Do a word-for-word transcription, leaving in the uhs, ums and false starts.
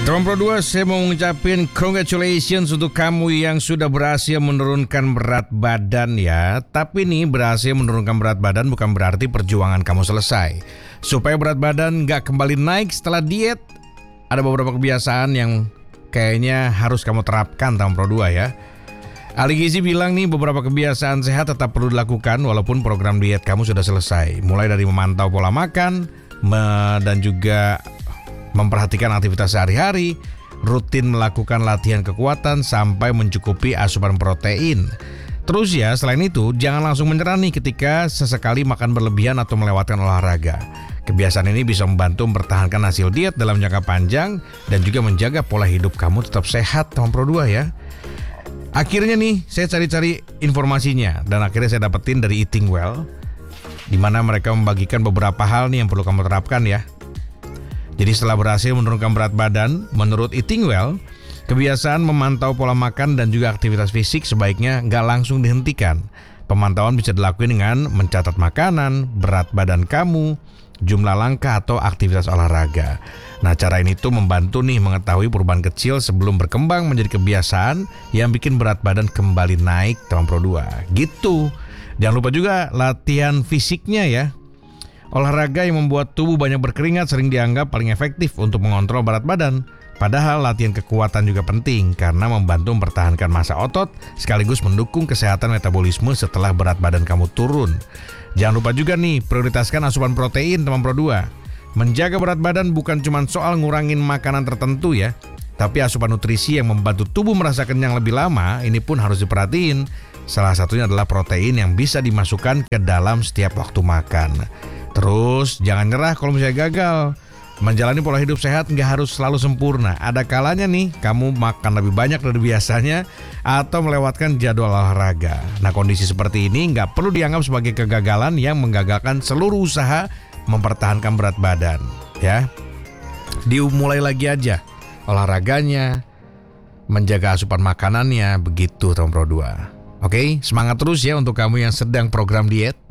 Teman Pro dua, saya mau ngucapin congratulations untuk kamu yang sudah berhasil menurunkan berat badan ya. Tapi nih, berhasil menurunkan berat badan bukan berarti perjuangan kamu selesai. Supaya berat badan gak kembali naik setelah diet, ada beberapa kebiasaan yang kayaknya harus kamu terapkan Teman Pro dua ya. Ali Gizi bilang nih, beberapa kebiasaan sehat tetap perlu dilakukan walaupun program diet kamu sudah selesai. Mulai dari memantau pola makan me- dan juga memperhatikan aktivitas sehari-hari, rutin melakukan latihan kekuatan sampai mencukupi asupan protein. Terus ya, selain itu jangan langsung menyerah nih ketika sesekali makan berlebihan atau melewatkan olahraga. Kebiasaan ini bisa membantu mempertahankan hasil diet dalam jangka panjang dan juga menjaga pola hidup kamu tetap sehat Teman Pro dua ya. Akhirnya nih saya cari-cari informasinya dan akhirnya saya dapetin dari Eating Well, di mana mereka membagikan beberapa hal nih yang perlu kamu terapkan ya. Jadi setelah berhasil menurunkan berat badan, menurut Eating Well, kebiasaan memantau pola makan dan juga aktivitas fisik sebaiknya nggak langsung dihentikan. Pemantauan bisa dilakukan dengan mencatat makanan, berat badan kamu, jumlah langkah atau aktivitas olahraga. Nah, cara ini tuh membantu nih mengetahui perubahan kecil sebelum berkembang menjadi kebiasaan yang bikin berat badan kembali naik Teman Pro dua. Gitu. Jangan lupa juga latihan fisiknya ya. Olahraga yang membuat tubuh banyak berkeringat sering dianggap paling efektif untuk mengontrol berat badan. Padahal latihan kekuatan juga penting karena membantu mempertahankan massa otot sekaligus mendukung kesehatan metabolisme setelah berat badan kamu turun. Jangan lupa juga nih prioritaskan asupan protein Teman Pro dua. Menjaga berat badan bukan cuma soal ngurangin makanan tertentu ya, tapi asupan nutrisi yang membantu tubuh merasa kenyang lebih lama ini pun harus diperhatiin. Salah satunya adalah protein yang bisa dimasukkan ke dalam setiap waktu makan. Terus jangan nyerah kalau misalnya gagal. Menjalani pola hidup sehat nggak harus selalu sempurna. Ada kalanya nih kamu makan lebih banyak dari biasanya atau melewatkan jadwal olahraga. Nah, kondisi seperti ini nggak perlu dianggap sebagai kegagalan yang menggagalkan seluruh usaha mempertahankan berat badan ya. Dimulai lagi aja olahraganya, menjaga asupan makanannya, begitu Teman Pro dua. Oke, semangat terus ya untuk kamu yang sedang program diet.